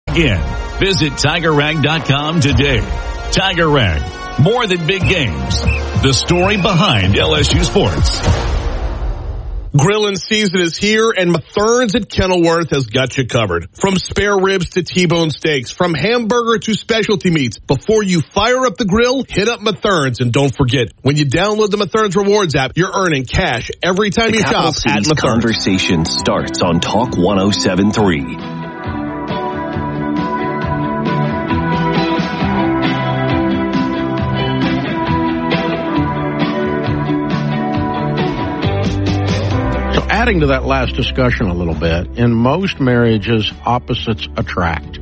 Again, visit TigerRag.com today. Tiger Rag, more than big games. The story behind LSU sports. Grilling season is here, and Mathern's at Kenilworth has got you covered. From spare ribs to T-bone steaks, from hamburger to specialty meats. Before you fire up the grill, hit up Mathern's, and don't forget, when you download the Mathern's Rewards app, you're earning cash every time you shop at Mathern's. Conversation starts on Talk 107.3. Adding to that last discussion a little bit, in most marriages, opposites attract.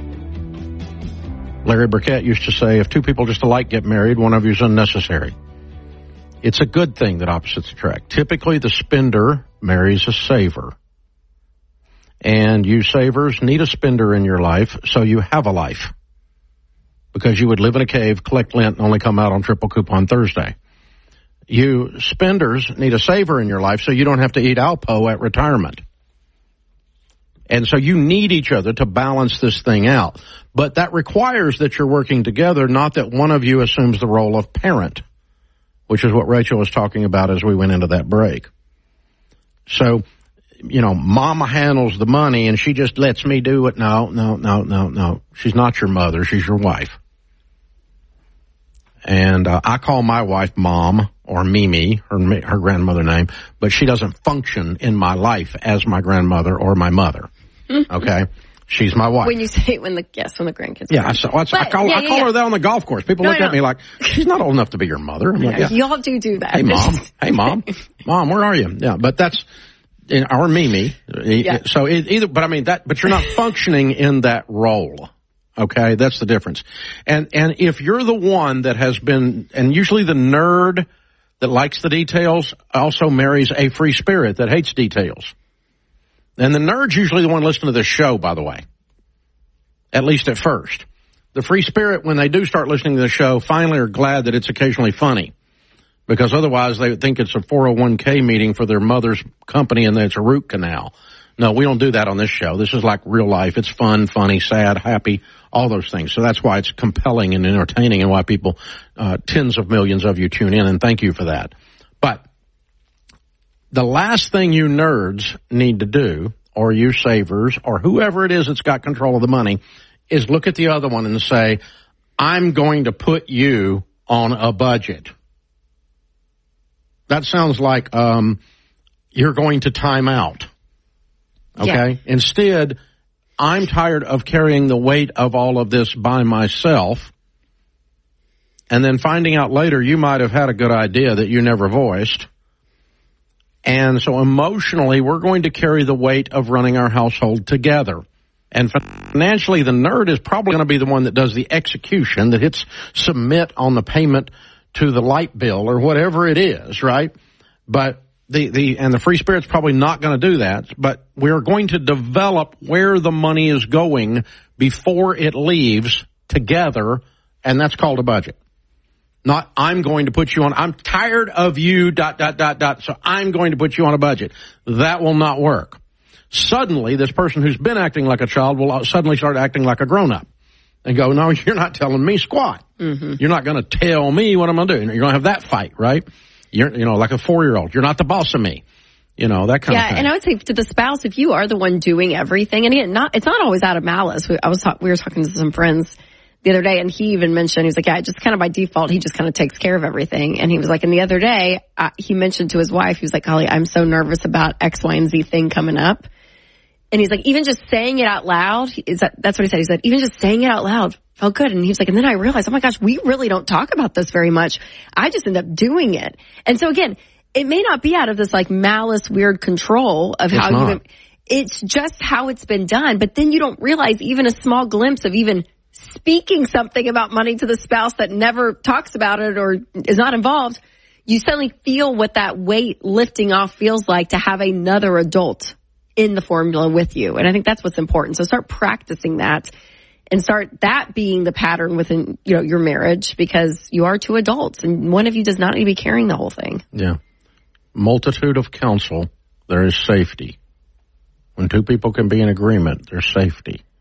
Larry Burkett used to say, if two people just alike get married, one of you is unnecessary. It's a good thing that opposites attract. Typically, the spender marries a saver. And you savers need a spender in your life so you have a life. Because you would live in a cave, collect lint, and only come out on triple coupon Thursday. You spenders need a saver in your life so you don't have to eat Alpo at retirement. And so you need each other to balance this thing out. But that requires that you're working together, not that one of you assumes the role of parent, which is what Rachel was talking about as we went into that break. So, you know, mama handles the money and she just lets me do it. No. She's not your mother. She's your wife. And I call my wife Mom or Mimi, her grandmother name, but she doesn't function in my life as my grandmother or my mother. Okay? She's my wife. When you say when the grandkids. Yeah, I call her that on the golf course. People look at me like, she's not old enough to be your mother. I'm like, yeah. Y'all do that. Hey, Mom. Mom, where are you? Yeah, but that's, or Mimi. Yeah. So but you're not functioning in that role. Okay, that's the difference. And if you're the one that has been, and usually the nerd that likes the details also marries a free spirit that hates details. And the nerd's usually the one listening to this show, by the way. At least at first. The free spirit, when they do start listening to the show, finally are glad that it's occasionally funny. Because otherwise they would think it's a 401k meeting for their mother's company and that it's a root canal. No, we don't do that on this show. This is like real life. It's fun, funny, sad, happy, all those things. So that's why it's compelling and entertaining and why people, tens of millions of you tune in, and thank you for that. But the last thing you nerds need to do, or you savers, or whoever it is that's got control of the money, is look at the other one and say, I'm going to put you on a budget. That sounds like you're going to time out. Okay? Yeah. Instead, I'm tired of carrying the weight of all of this by myself and then finding out later you might have had a good idea that you never voiced. And so emotionally, we're going to carry the weight of running our household together. And financially, the nerd is probably going to be the one that does the execution, that hits submit on the payment to the light bill or whatever it is, right? But the free spirit's probably not going to do that, but we're going to develop where the money is going before it leaves together, and that's called a budget. Not, I'm going to put you on, I'm tired of you, so I'm going to put you on a budget. That will not work. Suddenly, this person who's been acting like a child will suddenly start acting like a grown-up and go, no, you're not telling me squat. Mm-hmm. You're not going to tell me what I'm going to do. You're going to have that fight, right? You're, like a 4-year-old. You're not the boss of me. That kind of thing. Yeah, and I would say to the spouse, if you are the one doing everything, and again, it's not always out of malice. We were talking to some friends the other day, and he even mentioned, he was like, yeah, just kind of by default, he just kind of takes care of everything. And he was like, and the other day, he mentioned to his wife, he was like, Holly, I'm so nervous about X, Y, and Z thing coming up. And he's like, even just saying it out loud, that's what he said. He said, even just saying it out loud felt good. And he was like, and then I realized, oh my gosh, we really don't talk about this very much. I just end up doing it. And so again, it may not be out of this like malice, weird control of how it's just how it's been done. But then you don't realize even a small glimpse of even speaking something about money to the spouse that never talks about it or is not involved. You suddenly feel what that weight lifting off feels like to have another adult in the formula with you. And I think that's what's important. So start practicing that and start that being the pattern within, your marriage, because you are two adults and one of you does not need to be carrying the whole thing. Yeah. Multitude of counsel, there is safety. When two people can be in agreement, there's safety.